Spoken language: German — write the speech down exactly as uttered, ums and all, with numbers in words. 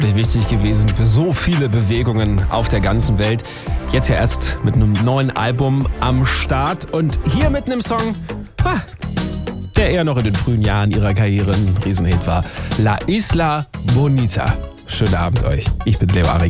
wichtig gewesen für so viele Bewegungen auf der ganzen Welt. Jetzt ja erst mit einem neuen Album am Start und hier mit einem Song, der eher noch in den frühen Jahren ihrer Karriere ein Riesenhit war. La Isla Bonita. Schönen Abend euch. Ich bin Leo Arik.